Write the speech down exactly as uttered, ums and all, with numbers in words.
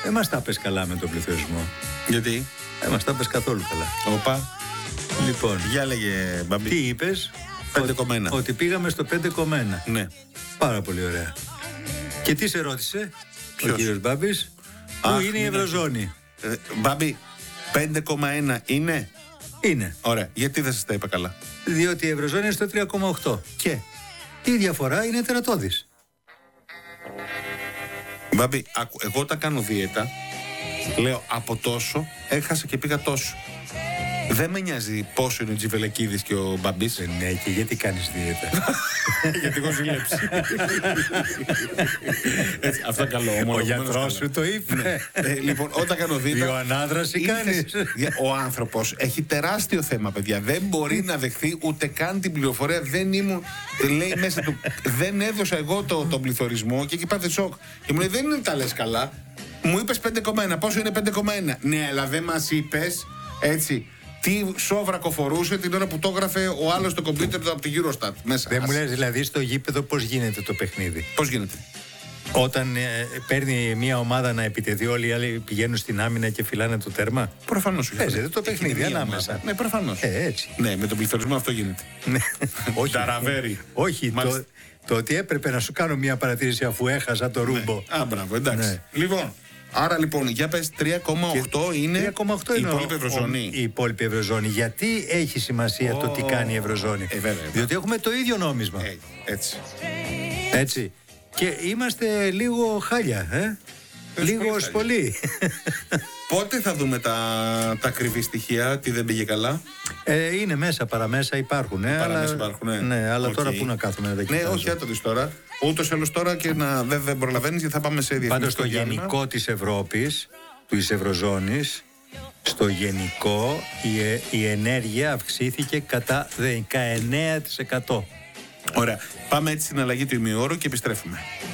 Δεν μας τα πες καλά με τον πληθωρισμό. Γιατί? Δεν μας τα πες καθόλου καλά. Όπα. Λοιπόν, Για λέγε, Μπαμπή. τι είπες? πέντε κόμμα ένα. Ότι πήγαμε στο πέντε κόμμα ένα. Ναι. Πάρα πολύ ωραία. Και τι σε ρώτησε Ποιος? ο κύριος Μπάμπης? Πού Αχ, είναι η μην Ευρωζώνη? Ε, Μπαμπή, πέντε κόμμα ένα είναι. Είναι. Ωραία. Γιατί δεν σας τα είπα καλά? Διότι η Ευρωζώνη είναι στο τρία κόμμα οκτώ. Και. Η διαφορά είναι τερατώδης. Μπαμπή, άκου, εγώ όταν κάνω δίαιτα, λέω από τόσο έχασα και πήγα τόσο. Δεν με νοιάζει πόσο είναι ο Τζιβελεκίδης και ο Μπαμπής. Ναι, και γιατί κάνεις δίαιτα? Γιατί έχω ζηλέψει. Έτσι, αυτό καλό. Ο γιατρός σου το είπε. Ε, λοιπόν, όταν κάνω δίαιτα. Ιωαννάδραση ήρθες- κάνεις. Ο άνθρωπος έχει τεράστιο θέμα, παιδιά. Δεν μπορεί να δεχθεί ούτε καν την πληροφορία. Δεν ήμουν. Λέει μέσα του. Δεν έδωσα εγώ το, τον πληθωρισμό και εκεί πάτε σοκ. Και μου λέει δεν είναι τα λες καλά. Μου είπες πέντε κόμμα ένα. Πόσο είναι πέντε κόμμα ένα? Ναι, αλλά δεν μας είπες έτσι. Τι σόβρακο φορούσε την ώρα που το έγραφε ο άλλος στο κομπιούτερ του από τη Eurostat μέσα. Δεν μου Ας- λες δηλαδή στο γήπεδο πώς γίνεται το παιχνίδι? Πώς γίνεται? Όταν ε, παίρνει μια ομάδα να επιτεθεί, όλοι οι άλλοι πηγαίνουν στην άμυνα και φυλάνε το τέρμα. Προφανώς. Παίζεται το παιχνίδι Μία ανάμεσα. ομάδα. Ναι, προφανώς. Ε, έτσι. Ναι, με τον πληθωρισμό αυτό γίνεται. Ναι. Όχι, Ταραβέρι. όχι το, Μάλιστα. το ότι έπρεπε να σου κάνω μια παρατήρηση αφού έχασα το ρούμπο. Α, μπράβο, εντάξει. Ναι. Λοιπόν, άρα λοιπόν, για πες τρία κόμμα οκτώ είναι τρία κόμμα οκτώ η είναι ο- υπόλοιπη Ευρωζώνη. ο- η υπόλοιπη Ευρωζώνη. Γιατί έχει σημασία το τι Ω, κάνει η Ευρωζώνη? ε, βέβαια, βέβαια. Διότι έχουμε το ίδιο νόμισμα. Ε, έτσι. Έτσι. Και είμαστε λίγο χάλια, ε? Πες Λίγο πολύ ως χάλια. πολύ. Πότε θα δούμε τα, τα ακριβή στοιχεία, τι δεν πήγε καλά? Ε, είναι μέσα, παραμέσα υπάρχουν. Ε, Παραμέσα αλλά, υπάρχουν, ε. Ναι, αλλά Οκ. τώρα πού να κάθομαι να τα Ναι, κοιτάζω. όχι, θα το δεις τώρα. Ούτως ή άλλως τώρα και να δεν, δεν προλαβαίνεις γιατί θα πάμε σε Πάντως διαφημιστικό στο διάλειμμα. γενικό της Ευρώπης, της Ευρωζώνης, στο γενικό η, ε- η ενέργεια αυξήθηκε κατά δεκαεννέα τοις εκατό. Ωραία. Πάμε έτσι στην αλλαγή του ημιώρου και επιστρέφουμε.